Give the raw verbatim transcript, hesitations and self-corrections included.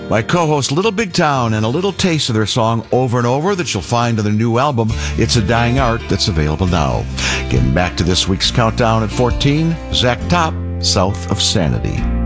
My co-host Little Big Town, and a little taste of their song Over and Over that you'll find on their new album, It's a Dying Art, that's available now. Getting back to this week's countdown at fourteen, Zach Top, South of Sanity.